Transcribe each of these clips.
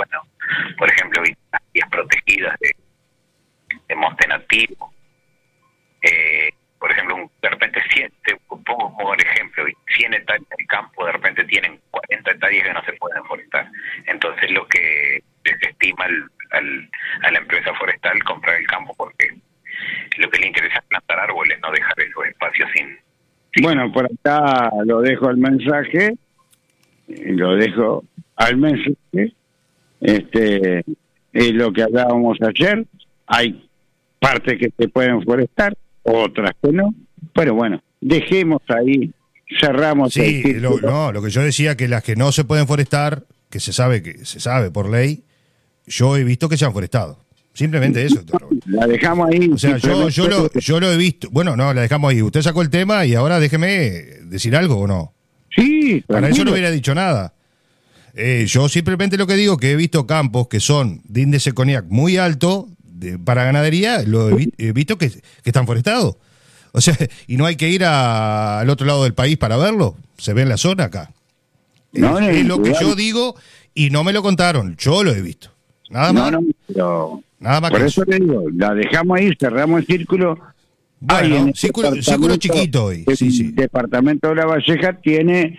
bueno, por ejemplo, áreas protegidas de monte nativo. Por ejemplo, de repente, te pongo como ejemplo, 100 hectáreas de campo, de repente tienen 40 hectáreas que no se pueden forestar. Entonces, lo que desestima a la empresa forestal comprar el campo, porque lo que le interesa es plantar árboles, no dejar esos espacios sin... Bueno, por acá lo dejo al mensaje, es lo que hablábamos ayer. Hay partes que se pueden forestar, otras que no, pero bueno, dejemos ahí, cerramos. Sí, lo que yo decía, que las que no se pueden forestar, que se sabe por ley, yo he visto que se han forestado. Simplemente eso, doctor Raúl. La dejamos ahí. O sea, yo lo he visto. Bueno, no, la dejamos ahí. Usted sacó el tema y ahora déjeme decir algo, ¿o no? Sí, para eso no hubiera dicho nada. Yo simplemente lo que digo, que he visto campos que son de índice coniac muy alto para ganadería, he visto que están forestados. O sea, y no hay que ir al otro lado del país para verlo. Se ve en la zona acá. Es lo que yo digo y no me lo contaron. Yo lo he visto. Nada más. Nada más. Por eso le digo, la dejamos ahí, cerramos el círculo. Bueno, círculo chiquito hoy. Sí. El departamento de La Valleja tiene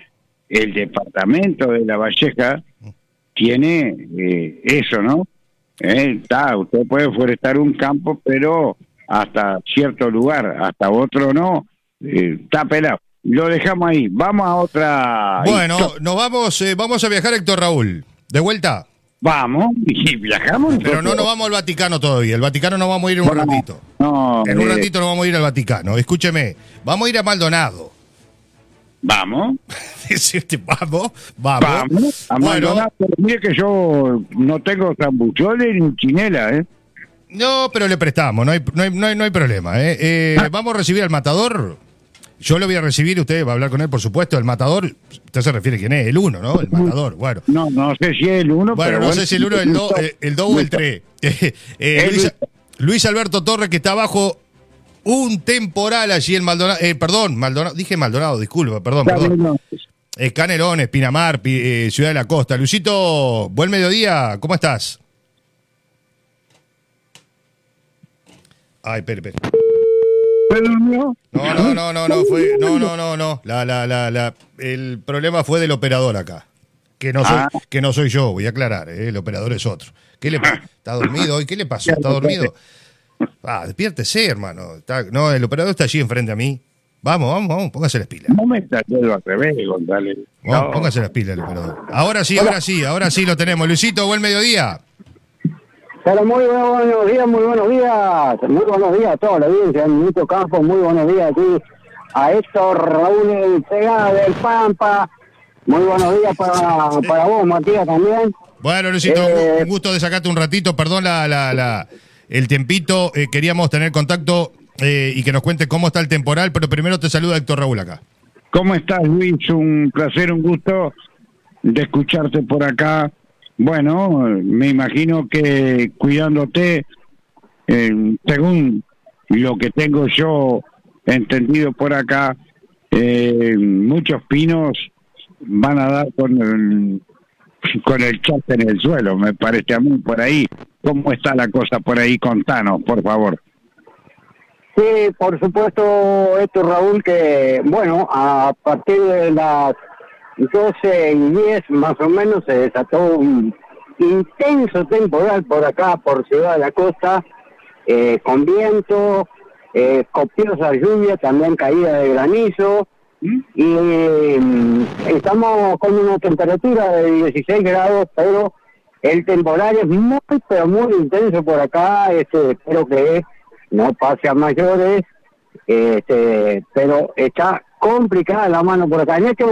eso, ¿no? Usted puede forestar un campo, pero hasta cierto lugar, hasta otro no, está pelado. Lo dejamos ahí. Vamos a otra. Bueno, vamos a viajar, Héctor Raúl. ¿De vuelta? Vamos, y viajamos. Pero no nos vamos al Vaticano todavía. El Vaticano nos vamos a ir en un ratito. En un ratito nos vamos a ir al Vaticano. Escúcheme, vamos a ir a Maldonado. Vamos. Decirte, vamos. A Maldonado. Mire que yo no tengo zambuchones ni chinela, No, pero le prestamos, no hay problema, Vamos a recibir al matador. Yo lo voy a recibir, usted va a hablar con él, por supuesto. El matador, usted se refiere a quién es, el 1, ¿no? El matador, bueno. No sé si es el 1, bueno, no sé si el 1, el 2 o el 3. Luis Alberto Torres, que está bajo un temporal allí en Maldonado. Maldonado, dije Maldonado, disculpa, perdón. Canelones, Pinamar, Ciudad de la Costa. Luisito, buen mediodía, ¿cómo estás? Ay, espere. No. El problema fue del operador acá. Que no soy yo, voy a aclarar, el operador es otro. ¿Qué le pasa? ¿Está dormido hoy? ¿Qué le pasó? ¿Está dormido? Despiértese, hermano. El operador está allí enfrente a mí. Vamos, póngase las pilas. No me estás yendo al revés, González. No, póngase las pilas, el operador. Ahora sí lo tenemos. Luisito, buen mediodía. Pero muy buenos días a toda la audiencia, en Nito Campos, muy buenos días aquí a Héctor Raúl Pegada del Pampa, muy buenos días para vos, Matías, también. Bueno, Luisito, un gusto de sacarte un ratito, perdón el tiempito, queríamos tener contacto y que nos cuentes cómo está el temporal, pero primero te saluda Héctor Raúl acá. ¿Cómo estás, Luis? Un placer, un gusto de escucharte por acá. Bueno, me imagino que cuidándote, según lo que tengo yo entendido por acá, muchos pinos van a dar con el chaste en el suelo, me parece a mí por ahí. ¿Cómo está la cosa por ahí? Contanos, por favor. Sí, por supuesto, Héctor Raúl, que bueno, a partir de las 12:10 más o menos se desató un intenso temporal por acá, por Ciudad de la Costa, con viento, copiosa lluvia, también caída de granizo, y estamos con una temperatura de 16 grados, pero el temporal es muy, pero muy intenso por acá. Espero que no pase a mayores, pero está complicada la mano por acá. Justo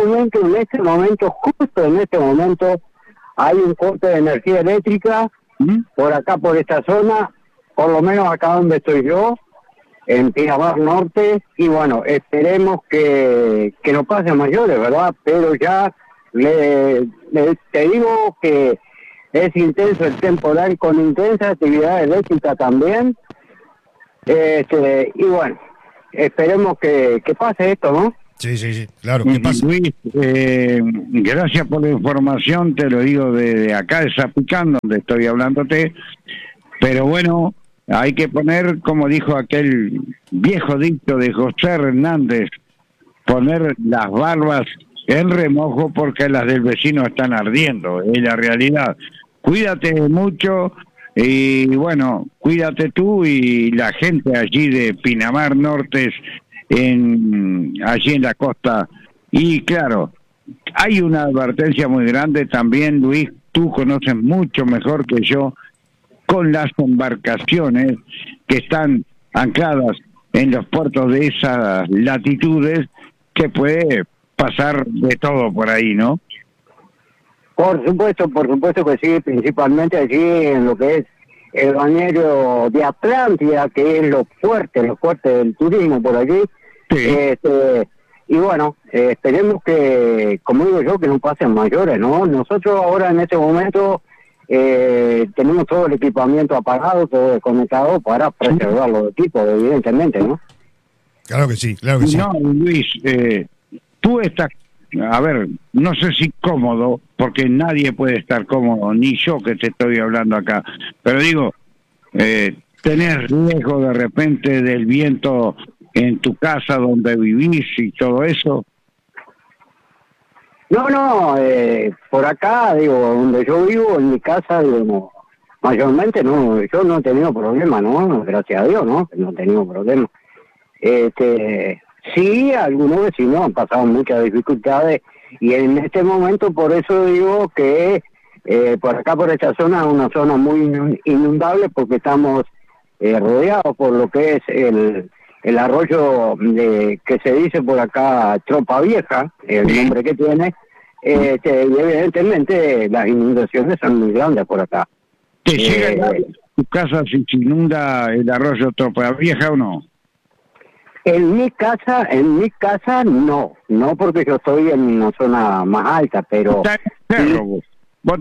en este momento, hay un corte de energía eléctrica por acá, por esta zona, por lo menos acá donde estoy yo, en Pinamar Norte, y bueno, esperemos que no pase a mayores, ¿verdad? Pero ya te digo que es intenso el temporal, con intensa actividad eléctrica también, y bueno, esperemos que pase esto, ¿no? Sí, sí, sí, claro. ¿Qué pasa? Luis, gracias por la información, te lo digo de acá de Zapicán, donde estoy hablándote, pero bueno, hay que poner, como dijo aquel viejo dicho de José Hernández, poner las barbas en remojo porque las del vecino están ardiendo, es la realidad. Cuídate mucho y bueno, cuídate tú y la gente allí de Pinamar Norte, allí en la costa. Y claro, hay una advertencia muy grande también, Luis, tú conoces mucho mejor que yo, con las embarcaciones que están ancladas en los puertos de esas latitudes, que puede pasar de todo por ahí, ¿no? Por supuesto que sí, principalmente allí en lo que es el balneario de Atlántida, que es lo fuerte del turismo por allí. Sí. Y bueno, esperemos que, como digo yo, que no pasen mayores, ¿no? Nosotros ahora en este momento tenemos todo el equipamiento apagado, todo desconectado para preservar los equipos, evidentemente, ¿no? Claro que sí, claro que sí. No, Luis, tú estás, a ver, no sé si cómodo, porque nadie puede estar cómodo, ni yo que te estoy hablando acá, pero digo, tener riesgo de repente del viento en tu casa donde vivís y todo eso. No, por acá, digo, donde yo vivo, en mi casa, digo, no, mayormente no, yo no he tenido problema, ¿no? Gracias a Dios, ¿no? No he tenido problema. Sí, algunos vecinos han pasado muchas dificultades y en este momento por eso digo que por acá, por esta zona, es una zona muy inundable porque estamos rodeados por lo que es el arroyo que se dice por acá Tropa Vieja, el nombre que tiene, y evidentemente las inundaciones son muy grandes por acá. ¿Te llega a tu casa si se inunda el arroyo Tropa Vieja o no? En mi casa no porque yo estoy en una zona más alta, pero Cerro, vos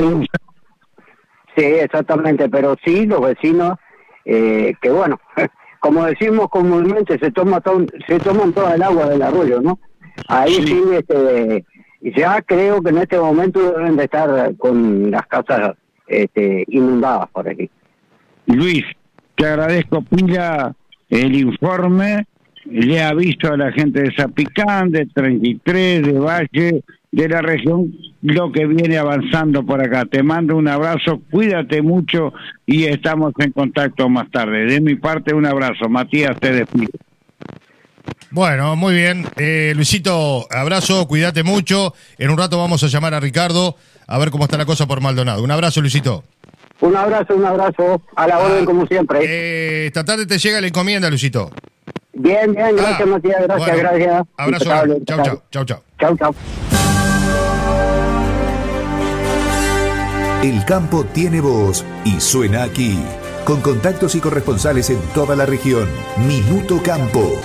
sí, exactamente, pero sí los vecinos que bueno, como decimos comúnmente, se toman toda el agua del arroyo, ¿no? Ahí sí, ya creo que en este momento deben de estar con las casas inundadas por aquí. Luis, te agradezco pila el informe, le aviso a la gente de Zapicán, de 33, de Valle, de la región, lo que viene avanzando por acá. Te mando un abrazo, cuídate mucho y estamos en contacto más tarde. De mi parte, un abrazo. Matías, te despido. Bueno, muy bien. Luisito, abrazo, cuídate mucho. En un rato vamos a llamar a Ricardo a ver cómo está la cosa por Maldonado. Un abrazo, Luisito. Un abrazo, a la orden como siempre. Esta tarde te llega la encomienda, Luisito. Bien, gracias Matías, gracias. Abrazo, chau. El campo tiene voz y suena aquí, con contactos y corresponsales en toda la región. Minuto Campo.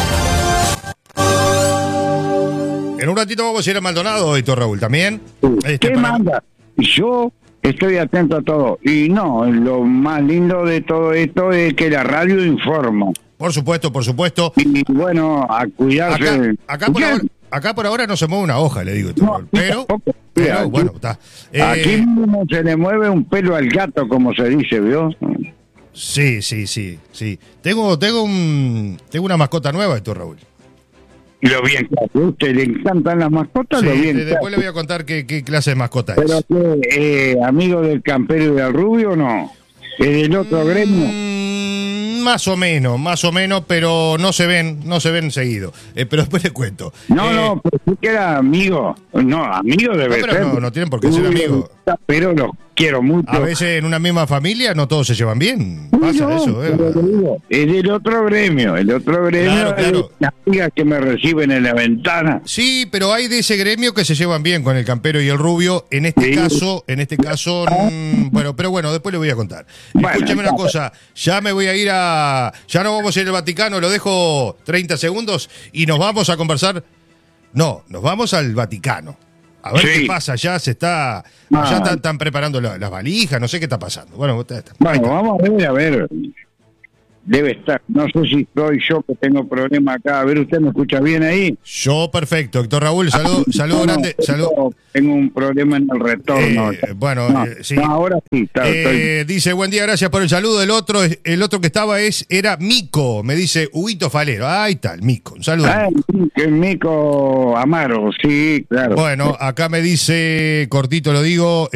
En un ratito vamos a ir a Maldonado, Héctor Raúl, ¿también? ¿Qué manda? Yo estoy atento a todo. Y no, lo más lindo de todo esto es que la radio informa. Por supuesto. Y bueno, a cuidarse. Acá por ahora no se mueve una hoja, le digo, no, pero bueno, está. Aquí mismo se le mueve un pelo al gato, como se dice, ¿vio? Sí. Tengo una mascota nueva, Héctor Raúl. Lo bien que a usted le encantan las mascotas, sí, lo bien. Después le voy a contar qué clase de mascota pero es. Pero amigo del campero y del rubio, ¿no? ¿Es del otro gremio? Más o menos, pero no se ven seguido. Pero después les cuento. No, pero sí que era amigo. No, amigo debe ser. No tienen por qué ser amigos. Pero los quiero mucho. A veces en una misma familia no todos se llevan bien. Pasa eso, Es del otro gremio. Claro. Las amigas que me reciben en la ventana. Sí, pero hay de ese gremio que se llevan bien con el campero y el rubio. En este caso, bueno, pero bueno, después le voy a contar. Escúcheme una cosa, ya me voy a ir ya no vamos a ir al Vaticano, lo dejo 30 segundos y nos vamos a conversar. No, nos vamos al Vaticano. A ver qué pasa, ya ya están preparando las valijas, no sé qué está pasando. Bueno, vamos a ver. debe estar. No sé si soy yo que tengo problema acá. A ver, ¿usted me escucha bien ahí? Yo perfecto, Héctor Raúl, saludo grande. Tengo un problema en el retorno. Sí. No, ahora sí. Dice, buen día, gracias por el saludo. El otro que estaba era Mico, me dice Huguito Falero. Ahí está, el Mico. Un saludo. El Mico Amaro, sí, claro. Bueno, acá me dice, cortito lo digo,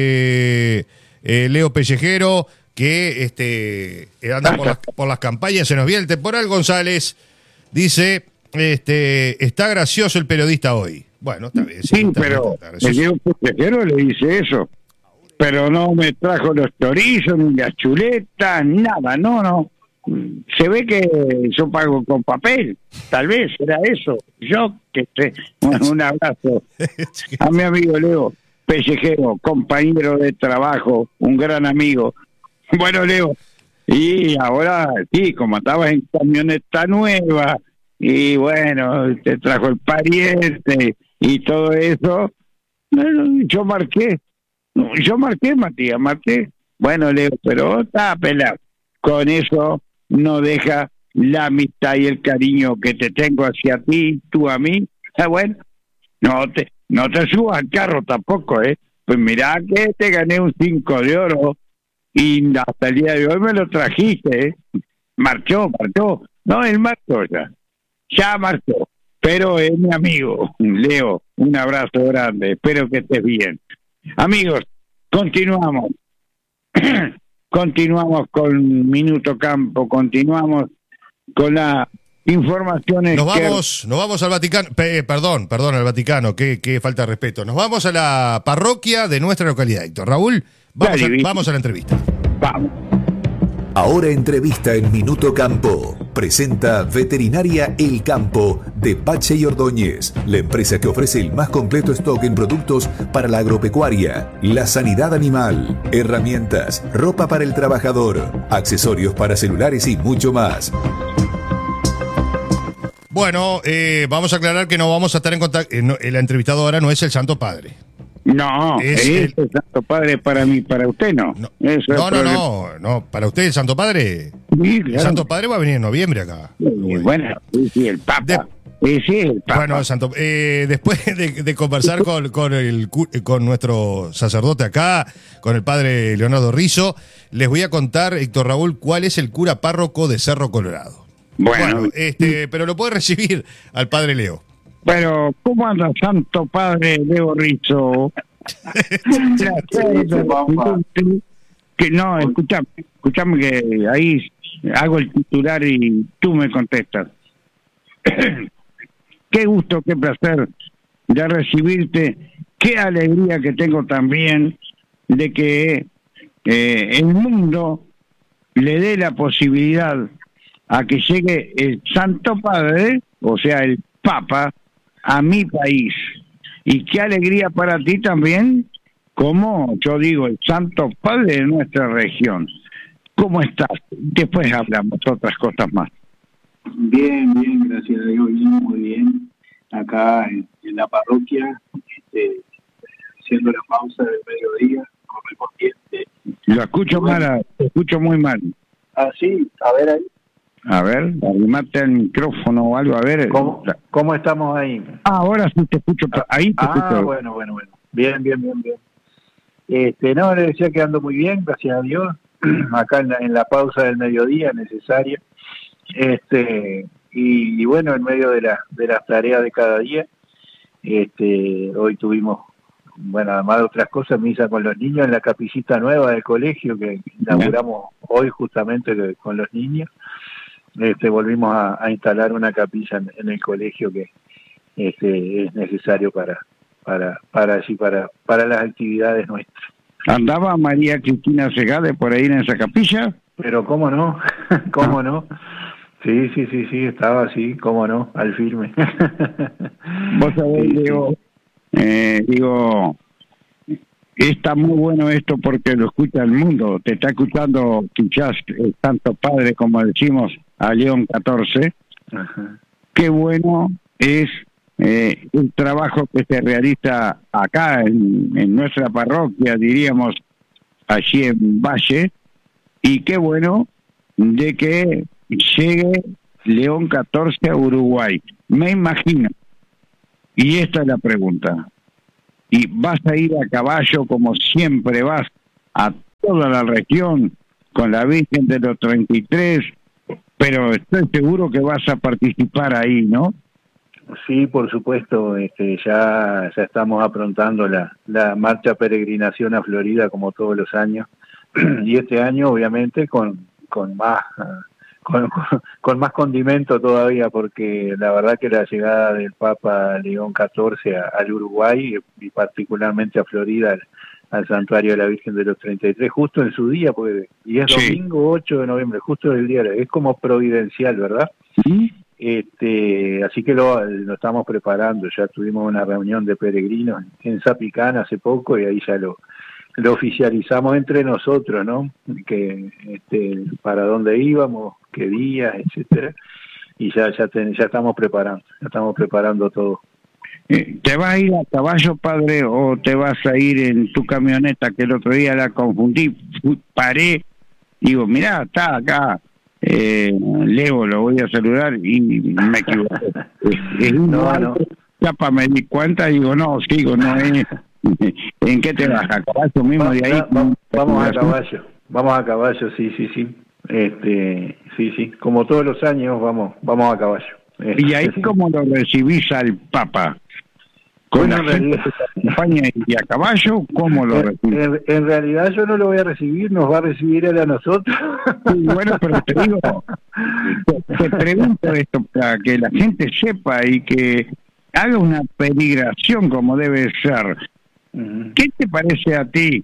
Leo Pellejero, que anda por las campañas, se nos viene el temporal. González dice, está gracioso el periodista hoy. Bueno, está bien. Sí, pero el Leo Pellejero le dice eso. Pero no me trajo los chorizos, ni las chuletas, nada, no. Se ve que yo pago con papel, tal vez era eso. Yo, bueno, un abrazo a mi amigo Leo Pellejero, compañero de trabajo, un gran amigo. Bueno, Leo, y ahora sí, como estabas en camioneta nueva, y bueno, te trajo el pariente y todo eso, yo marqué, Matías, marqué. Bueno, Leo, pero está pelado. Con eso no deja la amistad y el cariño que te tengo hacia ti, tú a mí. Bueno, no te subas al carro tampoco, Pues mirá que te gané un 5 de oro y hasta el día de hoy me lo trajiste, Marchó. No, él marchó ya marchó. Pero es mi amigo, Leo, un abrazo grande, espero que estés bien. Amigos, continuamos. Continuamos con Minuto Campo, continuamos con las informaciones. Nos vamos al Vaticano, perdón, al Vaticano, qué falta de respeto. Nos vamos a la parroquia de nuestra localidad, Héctor Raúl. Vamos a la entrevista. Vamos. Ahora entrevista en Minuto Campo. Presenta Veterinaria El Campo de Pache y Ordóñez, la empresa que ofrece el más completo stock en productos para la agropecuaria, la sanidad animal, herramientas, ropa para el trabajador, accesorios para celulares y mucho más. Bueno, vamos a aclarar que no vamos a estar en contacto. El entrevistado ahora no es el Santo Padre. No, es el Santo Padre para mí, para usted no. No, para usted el Santo Padre. Sí, claro. El Santo Padre va a venir en noviembre acá. Bueno, sí, el Papa. Sí, el Papa. Bueno, Santo, después de conversar con nuestro sacerdote acá, con el padre Leonardo Rizzo, les voy a contar, Héctor Raúl, cuál es el cura párroco de Cerro Colorado. Bueno, pero lo puede recibir al padre Leo. Pero, ¿cómo anda Santo Padre Leo Rizzo? Que no, escuchame que ahí hago el titular y tú me contestas. Qué gusto, qué placer de recibirte, qué alegría que tengo también de que el mundo le dé la posibilidad a que llegue el Santo Padre, o sea, el Papa, a mi país. Y qué alegría para ti también, como yo digo, el Santo Padre de nuestra región. ¿Cómo estás? Después hablamos otras cosas más. Bien, gracias a Dios, muy bien. Acá en la parroquia, haciendo la pausa del mediodía correspondiente. Lo escucho mal, te escucho muy mal. Ah, sí, a ver ahí. A ver, arrimate el micrófono o algo, a ver. ¿Cómo estamos ahí? Ahora sí te escucho, ahí te escucho. Bueno. Bien. No, le decía que ando muy bien, gracias a Dios. Acá en la pausa del mediodía necesaria. Y bueno, en medio de las tareas de cada día, hoy tuvimos, bueno, además de otras cosas, misa con los niños en la capillita nueva del colegio que inauguramos hoy justamente con los niños. Volvimos a instalar una capilla en el colegio que es necesario para las actividades nuestras. ¿Andaba María Cristina Segade por ahí en esa capilla? Pero cómo no, no. Sí, estaba así, cómo no, al firme. Vos sabés, digo, está muy bueno esto porque lo escucha el mundo, te está escuchando quizás el Santo Padre, como decimos, a León XIV. Ajá. Qué bueno es el trabajo que se realiza acá en nuestra parroquia, diríamos, allí en Valle, y qué bueno de que llegue León 14 a Uruguay. Me imagino, y esta es la pregunta, ¿y vas a ir a caballo como siempre vas a toda la región con la Virgen de los 33? Pero estoy seguro que vas a participar ahí, ¿no? Sí, por supuesto, ya estamos aprontando la marcha peregrinación a Florida como todos los años, y este año obviamente con más con más condimento todavía, porque la verdad que la llegada del Papa León XIV al Uruguay y particularmente a Florida, al santuario de la Virgen de los 33, justo en su día, y es Sí. domingo 8 de noviembre, justo el día, es como providencial, ¿verdad? ¿Sí? Así que lo estamos preparando. Ya tuvimos una reunión de peregrinos en Zapicán hace poco y ahí ya lo oficializamos entre nosotros, ¿no? Que para dónde íbamos, qué días, etcétera, y ya estamos preparando todo. ¿Te vas a ir a caballo, padre, o te vas a ir en tu camioneta, que el otro día la confundí? Paré, digo, mirá, está acá Leo, lo voy a saludar, y me equivoqué. No. Chapa, me di cuenta, digo, no, sigo, no es. ¿En qué te vas? ¿A caballo mismo de ahí? Vamos a caballo, sí. Sí, como todos los años vamos a caballo. ¿Y ahí cómo lo recibís al Papa? ¿Con Bueno, la gente que te acompaña y a caballo? ¿Cómo lo recibís? En realidad yo no lo voy a recibir, nos va a recibir él a nosotros. Sí, bueno, pero te digo, te pregunto esto para que la gente sepa y que haga una peregrinación como debe ser. ¿Qué te parece a ti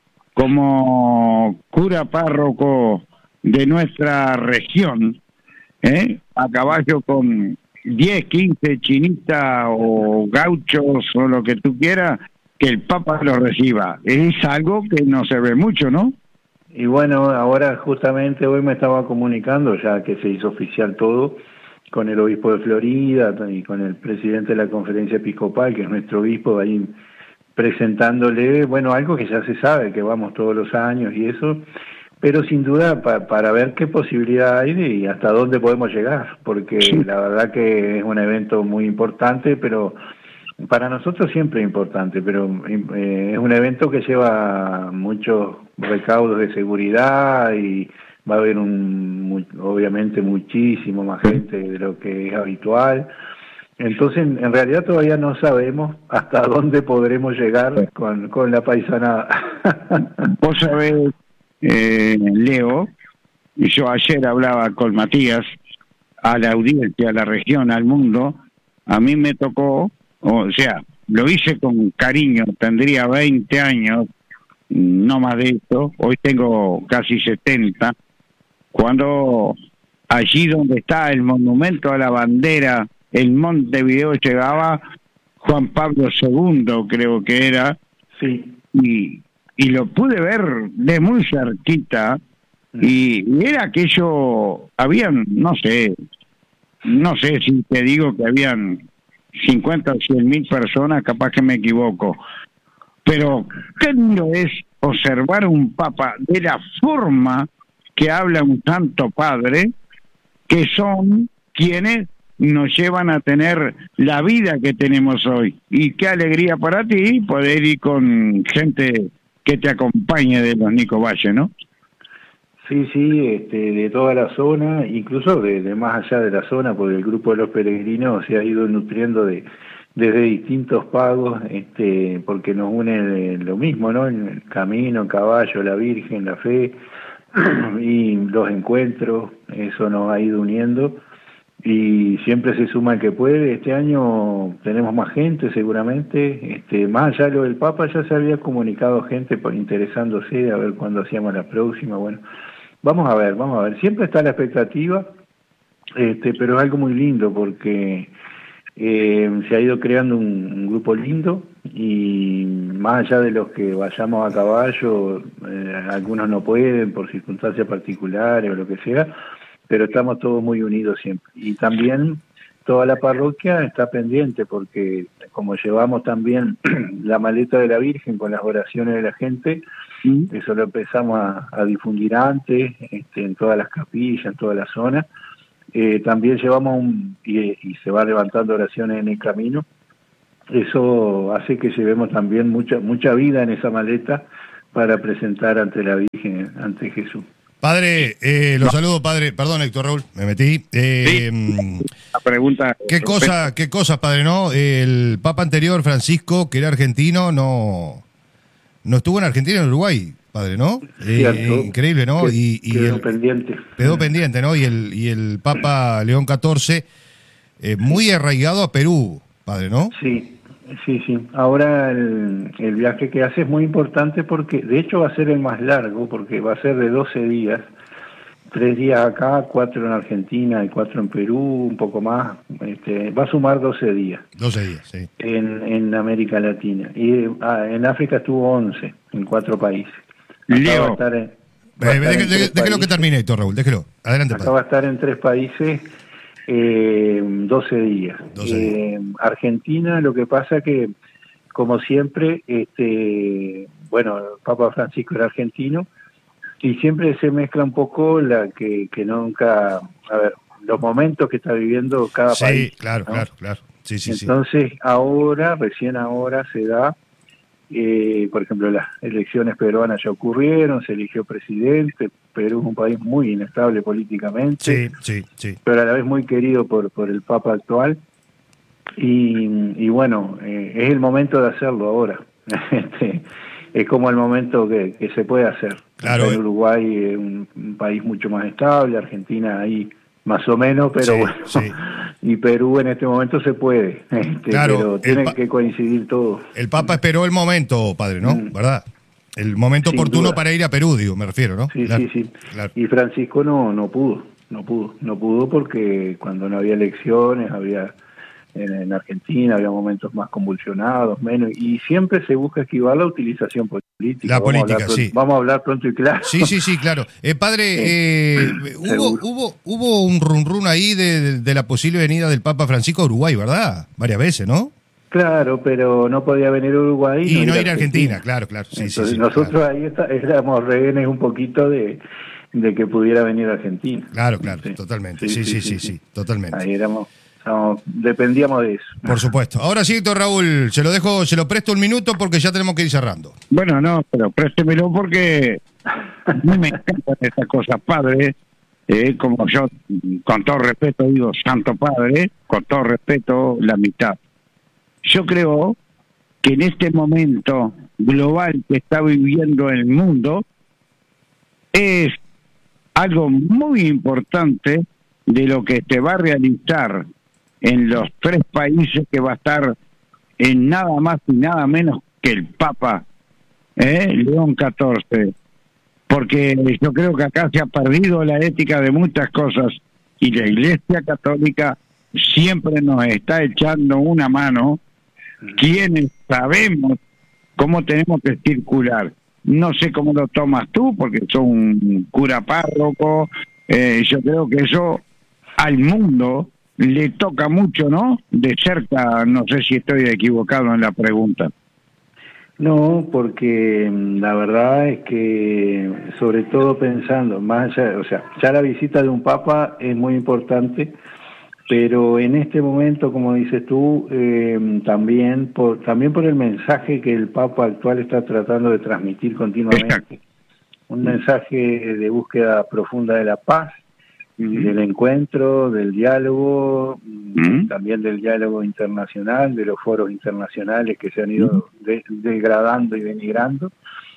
como cura párroco de nuestra región, a caballo con 10, 15 chinitas o gauchos o lo que tú quieras, que el Papa lo reciba? Es algo que no se ve mucho, ¿no? Y bueno, ahora justamente hoy me estaba comunicando, ya que se hizo oficial todo, con el obispo de Florida y con el presidente de la conferencia episcopal, que es nuestro obispo, ahí presentándole, bueno, algo que ya se sabe, que vamos todos los años y eso, pero sin duda para ver qué posibilidad hay y hasta dónde podemos llegar, porque Sí. la verdad que es un evento muy importante, pero para nosotros siempre es importante, pero es un evento que lleva muchos recaudos de seguridad y va a haber obviamente muchísimo más gente de lo que es habitual. Entonces, en realidad todavía no sabemos hasta dónde podremos llegar con la paisanada. Vos sabés, Leo, yo ayer hablaba con Matías, a la audiencia, a la región, al mundo. A mí me tocó, o sea, lo hice con cariño, tendría 20 años, no más de esto, hoy tengo casi 70, cuando allí donde está el monumento a la bandera, en Montevideo, llegaba Juan Pablo II, creo que era, Sí. y lo pude ver de muy cerquita, y era aquello, habían, no sé si te digo que habían 50 o 100.000 personas, capaz que me equivoco, pero qué lindo es observar un Papa de la forma que habla un Santo Padre, que son quienes nos llevan a tener la vida que tenemos hoy. Y qué alegría para ti poder ir con gente que te acompañe de los Nico Valle, ¿no? Sí, de toda la zona, incluso de más allá de la zona, porque el grupo de los peregrinos se ha ido nutriendo desde distintos pagos, porque nos une lo mismo, ¿no? El camino, el caballo, la Virgen, la fe y los encuentros, eso nos ha ido uniendo y siempre se suma el que puede. Este año tenemos más gente seguramente, más allá de lo del Papa ya se había comunicado gente interesándose a ver cuándo hacíamos la próxima. Bueno, vamos a ver, siempre está la expectativa, pero es algo muy lindo porque se ha ido creando un grupo lindo y más allá de los que vayamos a caballo, algunos no pueden por circunstancias particulares o lo que sea, pero estamos todos muy unidos siempre. Y también toda la parroquia está pendiente, porque como llevamos también la maleta de la Virgen con las oraciones de la gente, eso lo empezamos a difundir antes, en todas las capillas, en toda la zona. También llevamos y se va levantando oraciones en el camino. Eso hace que llevemos también mucha vida en esa maleta para presentar ante la Virgen, ante Jesús. Padre, lo saludo, padre. Perdón, Héctor Raúl, me metí. La pregunta. ¿Qué cosas, padre, no? El Papa anterior, Francisco, que era argentino, no estuvo en Argentina, en Uruguay, padre, ¿no? Increíble, ¿no? Quedó pendiente. Quedó pendiente, ¿no? Y el Papa León XIV, muy arraigado a Perú, padre, ¿no? Sí. Ahora el viaje que hace es muy importante porque, de hecho, va a ser el más largo, porque va a ser de 12 días. 3 días acá, 4 en Argentina y 4 en Perú, un poco más. Va a sumar 12 días. 12 días, sí. En América Latina. Y en África estuvo 11, en 4 países. Leo. Déjelo que termine, Héctor Raúl, déjelo. Adelante, padre. Acá va a estar en 3 países 12 días. 12 días. Argentina, lo que pasa que, como siempre, bueno, el Papa Francisco era argentino, y siempre se mezcla un poco que nunca, a ver, los momentos que está viviendo cada país. Sí, claro, ¿no? claro. Sí. Entonces, recién ahora se da, por ejemplo, las elecciones peruanas ya ocurrieron, se eligió presidente. Perú es un país muy inestable políticamente, sí. pero a la vez muy querido por el Papa actual. Y bueno, es el momento de hacerlo ahora. Es como el momento que se puede hacer. Claro, en Uruguay es un país mucho más estable, Argentina ahí más o menos, pero bueno, y Perú en este momento se puede, claro, pero tiene que coincidir todo. El Papa esperó el momento, padre, ¿no? ¿Verdad? El momento oportuno para ir a Perú, me refiero, ¿no? Sí, claro, sí. Claro. Y Francisco no pudo porque cuando no había elecciones, en Argentina había momentos más convulsionados, menos, y siempre se busca esquivar la utilización política. Vamos a hablar pronto y claro. Sí, claro. Padre, hubo un run ahí de la posible venida del Papa Francisco a Uruguay, ¿verdad? Varias veces, ¿no? Claro, pero no podía venir a Uruguay y no ir a Argentina, claro. Sí, entonces nosotros claro. Ahí éramos rehenes un poquito de que pudiera venir a Argentina. Claro, totalmente. Sí, totalmente. Ahí dependíamos de eso. Por supuesto. Ahora sí, Héctor Raúl, se lo presto un minuto porque ya tenemos que ir cerrando. Bueno, no, pero préstemelo porque a mí me encantan esas cosas, padre. Como yo, con todo respeto, digo Santo Padre, con todo respeto, la mitad. Yo creo que en este momento global que está viviendo el mundo es algo muy importante de lo que se va a realizar en los 3 países que va a estar en nada más y nada menos que el Papa León XIV, porque yo creo que acá se ha perdido la ética de muchas cosas y la Iglesia Católica siempre nos está echando una mano, quienes sabemos cómo tenemos que circular. No sé cómo lo tomas tú, porque sos un cura párroco. Yo creo que eso al mundo le toca mucho, ¿no? De cerca, no sé si estoy equivocado en la pregunta. No, porque la verdad es que, sobre todo pensando, más allá, o sea, ya la visita de un papa es muy importante, pero en este momento, como dices tú, también por el mensaje que el papa actual está tratando de transmitir continuamente. Exacto. Un mensaje de búsqueda profunda de la paz, del encuentro, del diálogo, también del diálogo internacional, de los foros internacionales que se han ido degradando y denigrando,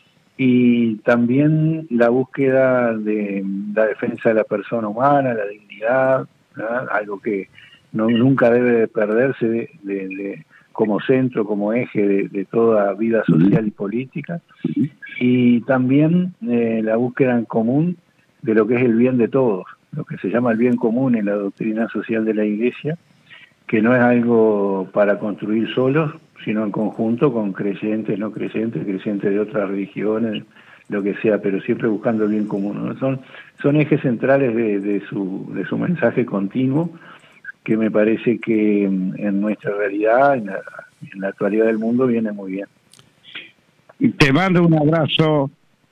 y también la búsqueda de la defensa de la persona humana, la dignidad, ¿verdad? Algo que nunca debe de perderse como centro, como eje de toda vida social y política, y también la búsqueda en común de lo que es el bien de todos, lo que se llama el bien común en la doctrina social de la Iglesia, que no es algo para construir solos, sino en conjunto con creyentes, no creyentes, creyentes de otras religiones, lo que sea, pero siempre buscando el bien común, ¿no? Son ejes centrales de su mensaje continuo, que me parece que en nuestra realidad, en la actualidad del mundo, viene muy bien. Te mando un abrazo,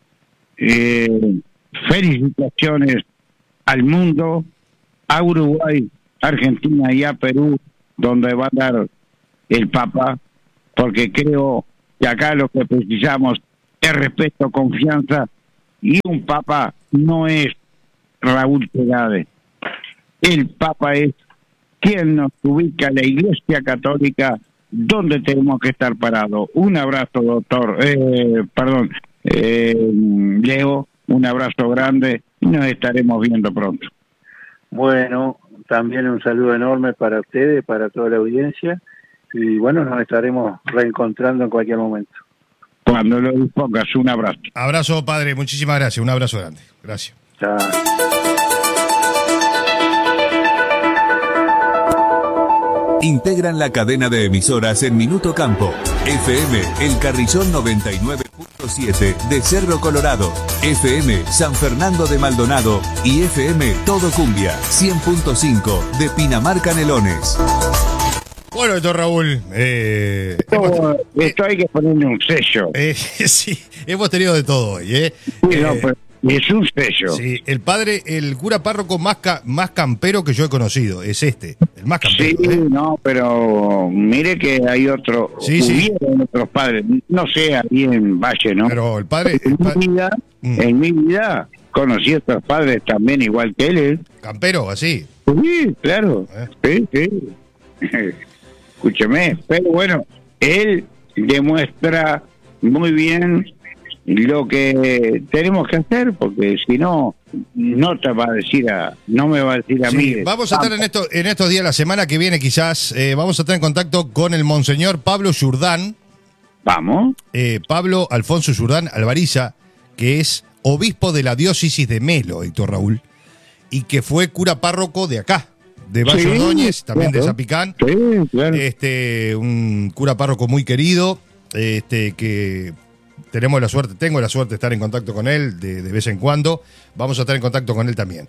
felicitaciones al mundo, a Uruguay, Argentina y a Perú, donde va a dar el Papa, porque creo que acá lo que precisamos es respeto, confianza, y un Papa no es Raúl Segade. El Papa es quien nos ubica la Iglesia Católica donde tenemos que estar parados. Un abrazo, doctor, Leo, un abrazo grande y nos estaremos viendo pronto. Bueno, también un saludo enorme para ustedes, para toda la audiencia, y bueno, nos estaremos reencontrando en cualquier momento. Cuando lo dispongas, un abrazo. Abrazo, padre, muchísimas gracias, un abrazo grande. Gracias. Chao. Integran la cadena de emisoras en Minuto Campo. FM El Carrizón 99.7 de Cerro Colorado, FM San Fernando de Maldonado y FM Todo Cumbia 100.5 de Pinamar Canelones. Bueno, doctor Raúl, Esto hay que ponerle un sello. sí, hemos tenido de todo hoy, Sí, no, pues, es un sello. Sí, el cura párroco más campero que yo he conocido, es el más campero. Sí, no, pero mire que hay otro, hubieron otros padres, no sé, ahí en Valle, ¿no? Pero el padre... En mi vida conocí a otros padres también igual que él. Campero, así. Sí, claro. Sí. Escúcheme, pero bueno, él demuestra muy bien lo que tenemos que hacer, porque si no, no me va a decir a mí. Vamos a estar en estos días, la semana que viene quizás, vamos a estar en contacto con el monseñor Pablo Jordán. Vamos. Pablo Alfonso Jordán Alvariza, que es obispo de la diócesis de Melo, Héctor Raúl, y que fue cura párroco de acá, de Valle Ordóñez, también de Zapicán. Sí, claro. Un cura párroco muy querido, que tengo la suerte de estar en contacto con él de vez en cuando. Vamos a estar en contacto con él también.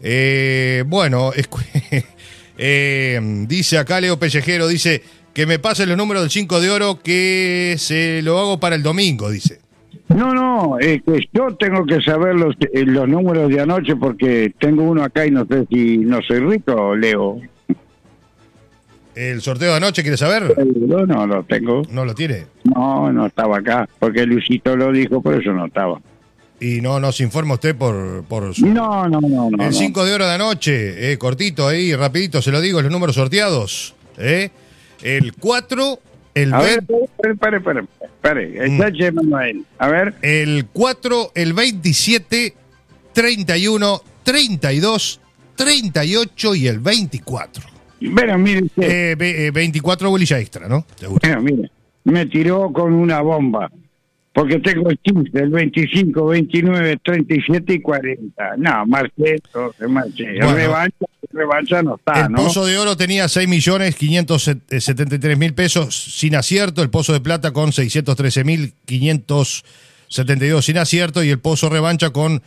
Dice acá Leo Pellejero, dice que me pasen los números del 5 de oro, que se lo hago para el domingo, dice. No, que yo tengo que saber los números de anoche porque tengo uno acá y no sé si no soy rico, Leo. ¿El sorteo de anoche quiere saber? No lo tengo. ¿No lo tiene? No estaba acá, porque Luisito lo dijo, por eso no estaba. ¿Y no nos informa usted por su... No. El 5 de oro de anoche, cortito ahí, rapidito, se lo digo, los números sorteados. El 4... Espere, está Manuel. A ver. El 4, el 27, 31, 32, 38 y el 24. Bueno, mire usted. 24 bolilla extra, ¿no? Bueno, mire, me tiró con una bomba. Porque tengo el 15, el 25, 29, 37 y 40. No, marché. Bueno, revancha no está, el Pozo de Oro tenía 6.573.000 pesos sin acierto, el Pozo de Plata con 613.572 sin acierto y el Pozo Revancha con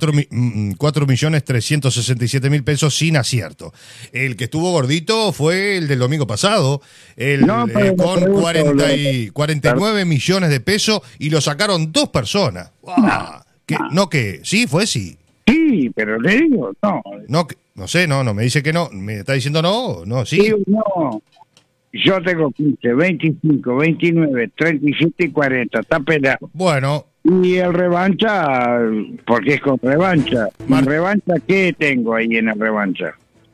4.367.000 pesos sin acierto. El que estuvo gordito fue el del domingo pasado, con 49 millones de pesos y lo sacaron 2 personas. Sí, fue sí. Sí, pero le digo, no. No sé, no, me dice que no. ¿Me está diciendo no, sí? Sí, no. Yo tengo 15, 25, 29, 37 y 40. Está pelado. Bueno. Y el revancha, porque es con revancha. ¿Revancha qué tengo ahí en el revancha?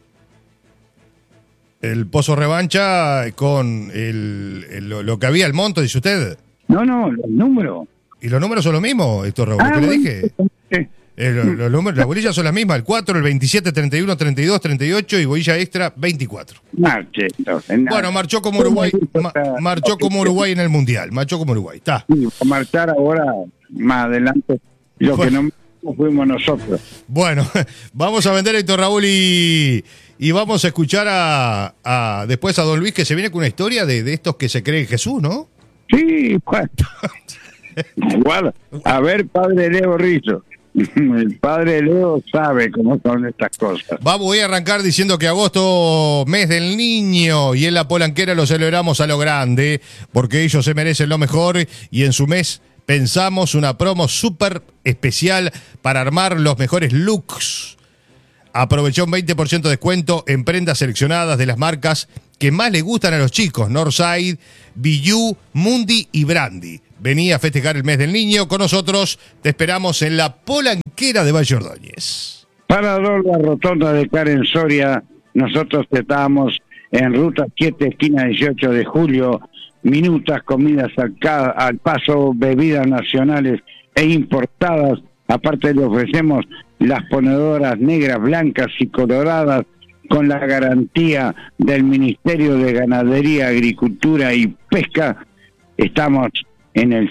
El Pozo Revancha con lo que había, el monto, dice usted. No, los números. ¿Y los números son los mismos, Héctor Raúl? ¿Qué le dije? Los números, las bolillas son las mismas, el 4, el 27, 31, 32, 38 y bolilla extra 24. Marche, entonces. Bueno, marchó como Uruguay, marchó como Uruguay en el Mundial, marchó como Uruguay, está. Sí, a marchar ahora, más adelante, que no fuimos nosotros. Bueno, vamos a vender a Héctor Raúl y vamos a escuchar después a don Luis, que se viene con una historia de estos que se creen Jesús, ¿no? Sí, bueno. A ver, padre Leo Rizzo. El padre Leo sabe cómo son estas cosas. Voy a arrancar diciendo que agosto, mes del niño, y en la Polanquera lo celebramos a lo grande, porque ellos se merecen lo mejor, y en su mes pensamos una promo súper especial para armar los mejores looks. Aprovechá un 20% de descuento en prendas seleccionadas de las marcas que más le gustan a los chicos: Northside, Bijú, Mundi y Brandy. Vení a festejar el mes del niño con nosotros. Te esperamos en la Polanquera de Valle Ordóñez. Parador La Rotonda de Karen Soria. Nosotros estamos en Ruta 7, esquina 18 de julio. Minutas, comidas al paso, bebidas nacionales e importadas. Aparte le ofrecemos las ponedoras negras, blancas y coloradas con la garantía del Ministerio de Ganadería, Agricultura y Pesca. Estamos en el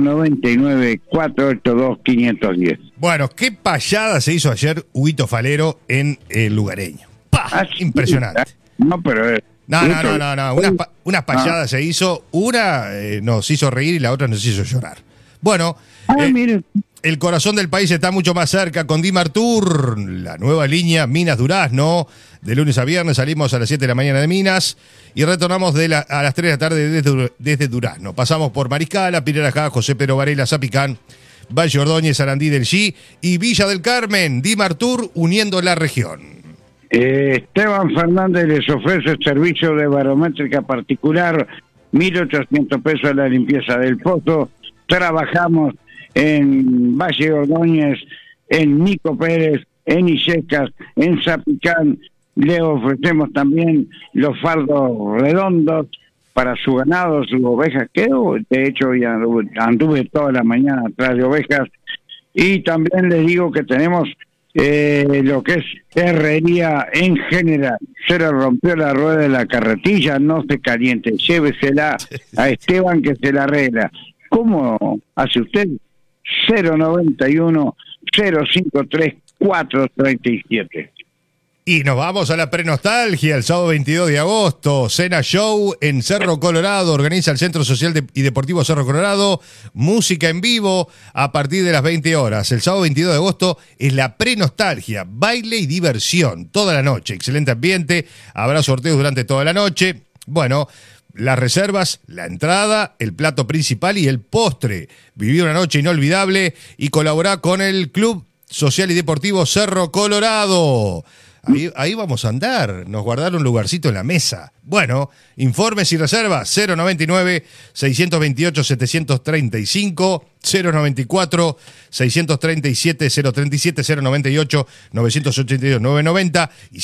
099-482-510. Bueno, qué payada se hizo ayer Huguito Falero en el Lugareño. ¡Pah! Impresionante. No, pero... No. Unas payadas se hizo. Una nos hizo reír y la otra nos hizo llorar. Bueno, mire. El corazón del país está mucho más cerca con Dimar Tour, la nueva línea Minas Durazno. De lunes a viernes salimos a las 7 de la mañana de Minas y retornamos a las 3 de la tarde desde Durazno. Pasamos por Mariscala, Pirarajá, José Pero Varela, Zapicán, Valle Ordóñez, Sarandí del G y Villa del Carmen. Dimar Tour uniendo la región. Esteban Fernández les ofrece servicio de barométrica particular, 1.800 pesos a la limpieza del pozo. Trabajamos en Valle Ordóñez, en Nico Pérez, en Illescas, en Zapicán. Le ofrecemos también los fardos redondos para su ganado, sus ovejas, que de hecho ya anduve toda la mañana atrás de ovejas. Y también les digo que tenemos lo que es herrería en general. Se le rompió la rueda de la carretilla, no se caliente, llévesela a Esteban que se la arregla. ¿Cómo hace usted? 091-053-437. Y nos vamos a la prenostalgia el sábado 22 de agosto. Cena Show en Cerro Colorado. Organiza el Centro Social y Deportivo Cerro Colorado. Música en vivo a partir de las 20 horas. El sábado 22 de agosto es la prenostalgia. Baile y diversión toda la noche. Excelente ambiente. Habrá sorteos durante toda la noche. Bueno, las reservas, la entrada, el plato principal y el postre. Vivir una noche inolvidable y colaborar con el Club Social y Deportivo Cerro Colorado. Ahí vamos a andar. Nos guardaron un lugarcito en la mesa. Bueno, informes y reservas 099-628-735, 094-637-037, 098-982-990 y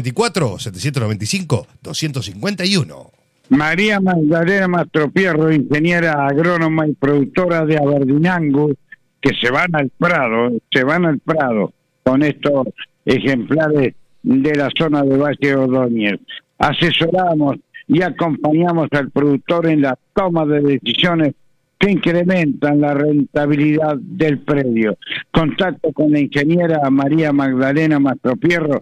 094-795-251. María Magdalena Mastropierro, ingeniera agrónoma y productora de Aberdeen, que se van al Prado con estos ejemplares de la zona de Valle Ordóñez. Asesoramos y acompañamos al productor en la toma de decisiones que incrementan la rentabilidad del predio. Contacto con la ingeniera María Magdalena Mastropierro,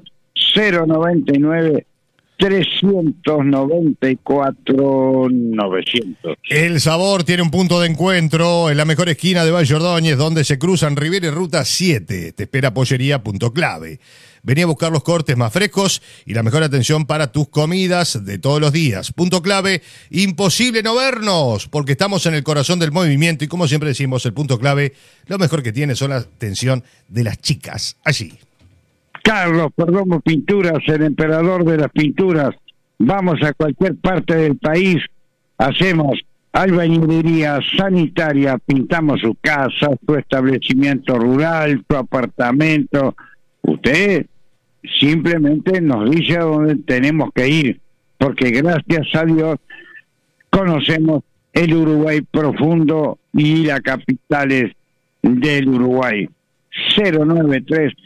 099-394-900. El sabor tiene un punto de encuentro en la mejor esquina de Valle Ordóñez, donde se cruzan Rivera y Ruta 7. Te espera Pollería Punto Clave. Vení a buscar los cortes más frescos y la mejor atención para tus comidas de todos los días. Punto Clave, imposible no vernos, porque estamos en el corazón del movimiento y como siempre decimos, el Punto Clave, lo mejor que tiene son la atención de las chicas. Allí. Carlos Perdomo Pinturas, el emperador de las pinturas. Vamos a cualquier parte del país, hacemos albañilería sanitaria, pintamos su casa, su establecimiento rural, su apartamento. Usted simplemente nos dice a dónde tenemos que ir, porque gracias a Dios conocemos el Uruguay profundo y las capitales del Uruguay.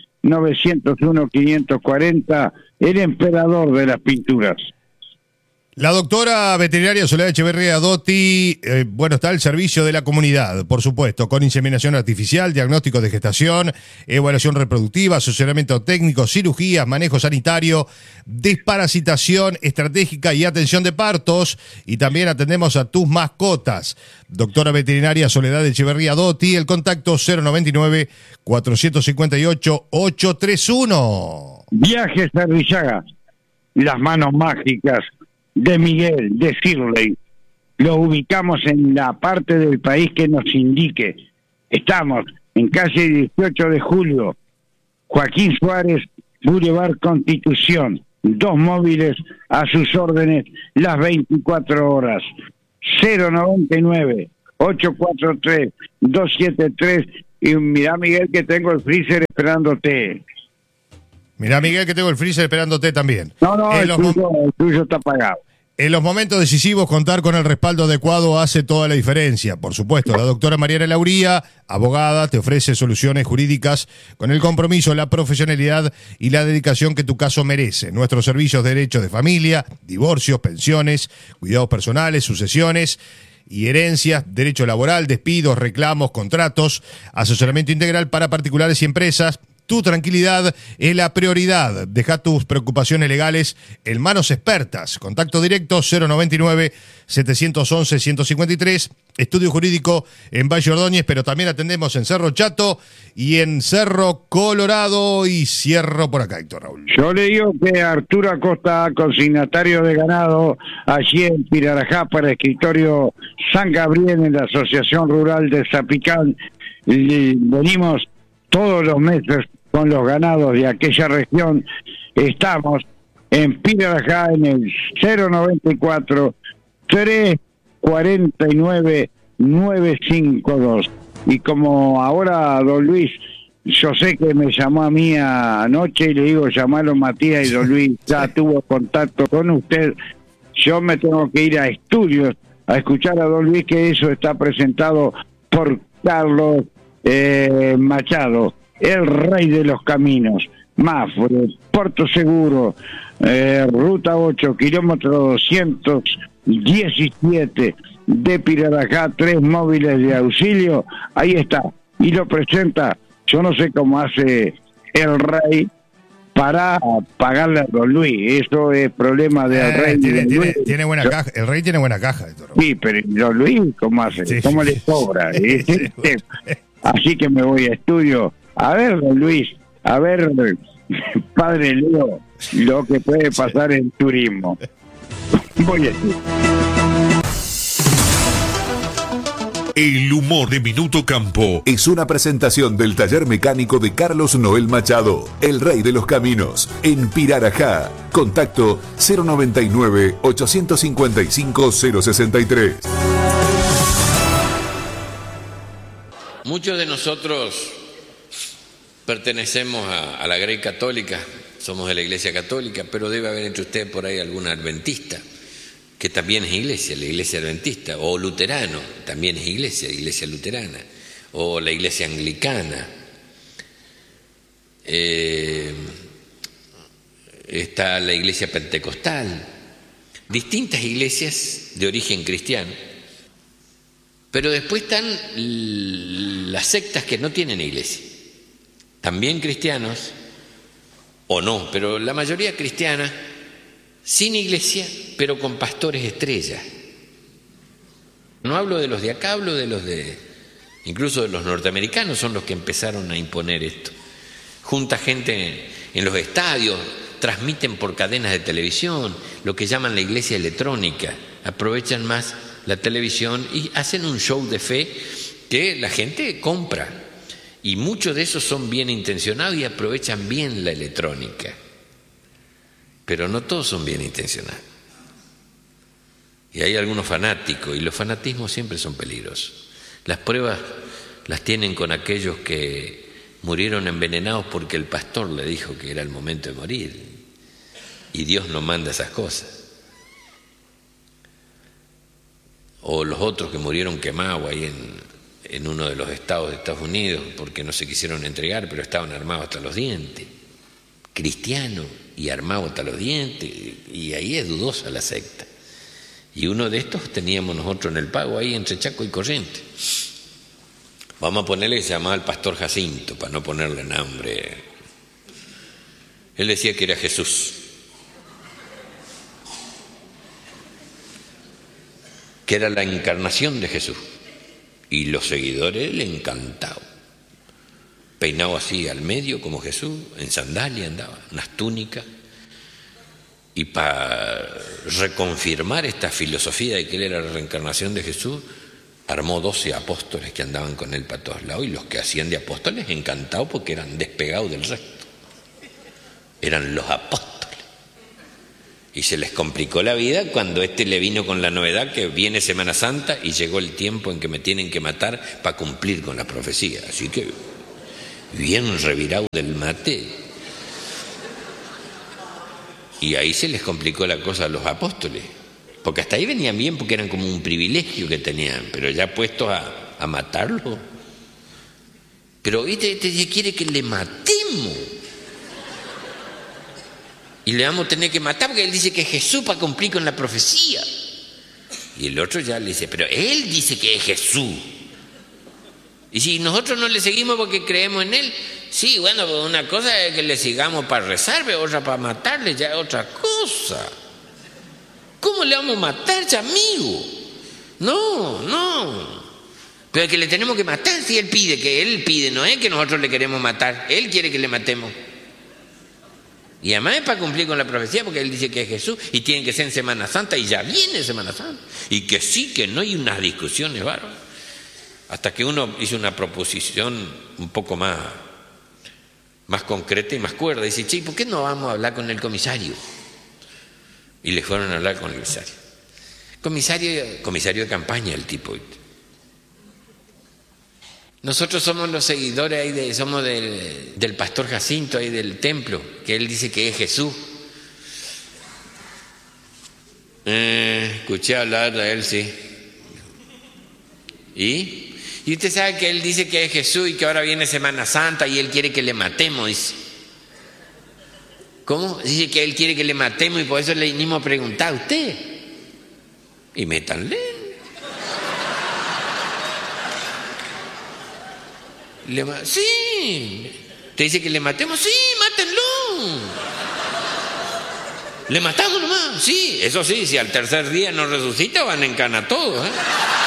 093-901-540, el emperador de las pinturas. La doctora veterinaria Soledad Echeverría Dotti, bueno, está al servicio de la comunidad, por supuesto, con inseminación artificial, diagnóstico de gestación, evaluación reproductiva, asesoramiento técnico, cirugías, manejo sanitario, desparasitación estratégica y atención de partos. Y también atendemos a tus mascotas. Doctora veterinaria Soledad Echeverría Dotti, el contacto 099-458-831. Viajes a Arrillaga, las manos mágicas de Miguel, de Shirley. Lo ubicamos en la parte del país que nos indique. Estamos en calle 18 de Julio, Joaquín Suárez, Boulevard Constitución. 2 móviles a sus órdenes las 24 horas. 099-843-273. Y mirá, Miguel, que tengo el freezer esperándote. Mirá, Miguel, que tengo el freezer esperándote también. No, el tuyo está pagado. En los momentos decisivos, contar con el respaldo adecuado hace toda la diferencia. Por supuesto, la doctora Mariana Lauría, abogada, te ofrece soluciones jurídicas con el compromiso, la profesionalidad y la dedicación que tu caso merece. Nuestros servicios de derecho de familia, divorcios, pensiones, cuidados personales, sucesiones y herencias, derecho laboral, despidos, reclamos, contratos, asesoramiento integral para particulares y empresas. Tu tranquilidad es la prioridad. Deja tus preocupaciones legales en manos expertas. Contacto directo 099-711-153. Estudio jurídico en Valle Ordóñez, pero también atendemos en Cerro Chato y en Cerro Colorado. Y cierro por acá, Héctor Raúl. Yo le digo que Arturo Acosta, consignatario de ganado, allí en Pirarajá para escritorio San Gabriel en la Asociación Rural de Zapicán. Venimos todos los meses con los ganados de aquella región. Estamos en Pirarajá en el 094-349-952. Y como ahora don Luis, yo sé que me llamó a mí anoche y le digo, llamalo Matías, y don Luis ya tuvo contacto con usted, yo me tengo que ir a estudios a escuchar a don Luis, que eso está presentado por Carlos Machado, el rey de los caminos. Mafre, Puerto Seguro, ruta 8, kilómetro 217 de Pirarajá, 3 móviles de auxilio. Ahí está, y lo presenta. Yo no sé cómo hace el rey para pagarle a don Luis. Eso es problema del rey. Tiene buena caja. El rey tiene buena caja. Sí, pero don Luis, ¿cómo hace? Sí, ¿Cómo sí, le sobra? sí, sí. Así que me voy a estudio. A ver, don Luis, a ver, padre Leo, lo que puede pasar en turismo. Voy a estudio. El humor de Minuto Campo es una presentación del taller mecánico de Carlos Noel Machado, el rey de los caminos, en Pirarajá. Contacto 099-855-063. Muchos de nosotros pertenecemos a la Grey Católica, somos de la Iglesia Católica, pero debe haber entre ustedes por ahí algún adventista, que también es iglesia, la Iglesia Adventista, o luterano, también es iglesia luterana, o la Iglesia Anglicana. Está la Iglesia Pentecostal, distintas iglesias de origen cristiano. Pero después están las sectas que no tienen iglesia, también cristianos, o no, pero la mayoría cristiana, sin iglesia, pero con pastores estrellas. No hablo de los de acá, hablo de los incluso de los norteamericanos, son los que empezaron a imponer esto. Junta gente en los estadios, transmiten por cadenas de televisión, lo que llaman la iglesia electrónica, aprovechan más la televisión y hacen un show de fe que la gente compra. Y muchos de esos son bien intencionados y aprovechan bien la electrónica. Pero no todos son bien intencionados. Y hay algunos fanáticos, y los fanatismos siempre son peligrosos. Las pruebas las tienen con aquellos que murieron envenenados porque el pastor le dijo que era el momento de morir. Y Dios no manda esas cosas. O los otros que murieron quemados ahí en uno de los estados de Estados Unidos porque no se quisieron entregar, pero estaban armados hasta los dientes. Cristianos y armados hasta los dientes, y ahí es dudosa la secta. Y uno de estos teníamos nosotros en el Pago, ahí entre Chaco y Corrientes. Vamos a ponerle que se llamaba el pastor Jacinto, para no ponerle nombre. Él decía que era Jesús, que era la encarnación de Jesús. Y los seguidores le encantaban. Peinado así al medio como Jesús, en sandalia andaba, unas túnicas. Y para reconfirmar esta filosofía de que él era la reencarnación de Jesús, armó 12 apóstoles que andaban con él para todos lados, y los que hacían de apóstoles encantados porque eran despegados del resto. Eran los apóstoles. Y se les complicó la vida cuando le vino con la novedad que viene Semana Santa y llegó el tiempo en que me tienen que matar para cumplir con la profecía. Así que bien revirado del mate. Y ahí se les complicó la cosa a los apóstoles, porque hasta ahí venían bien porque eran como un privilegio que tenían, pero ya puestos a matarlo. Pero este quiere que le matemos. Y le vamos a tener que matar porque él dice que es Jesús para cumplir con la profecía. Y el otro ya le dice, pero él dice que es Jesús. Y si nosotros no le seguimos porque creemos en él, sí, bueno, una cosa es que le sigamos para rezar, pero otra para matarle ya es otra cosa. ¿Cómo le vamos a matar, ya, amigo? No. Pero es que le tenemos que matar si él pide, no es que nosotros le queremos matar, él quiere que le matemos. Y además es para cumplir con la profecía, porque él dice que es Jesús y tiene que ser en Semana Santa, y ya viene Semana Santa. Y que sí, que no, hay unas discusiones bárbaras. Hasta que uno hizo una proposición un poco más concreta y más cuerda. Dice, che, ¿por qué no vamos a hablar con el comisario? Y le fueron a hablar con el comisario. Comisario de campaña el tipo. Nosotros somos los seguidores ahí somos del pastor Jacinto ahí del templo, que él dice que es Jesús. Escuché hablar de él, sí. Y usted sabe que él dice que es Jesús y que ahora viene Semana Santa y él quiere que le matemos, dice. ¿Cómo? Dice que él quiere que le matemos y por eso le vinimos a preguntar a usted. Y métanle. Sí. ¿Te dice que le matemos? Sí, mátenlo. ¿Le matamos nomás? Sí, eso sí, si al tercer día no resucita van a encanar todos, ¿eh?